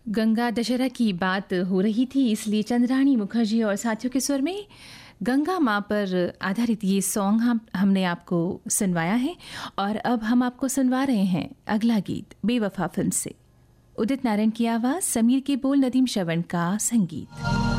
गंगा दशहरा की बात हो रही थी, इसलिए चंद्राणी मुखर्जी और साथियों के स्वर में गंगा माँ पर आधारित ये सॉन्ग हमने आपको सुनवाया है। और अब हम आपको सुनवा रहे हैं अगला गीत बेवफा फिल्म से। उदित नारायण की आवाज़, समीर के बोल, नदीम श्रवण का संगीत।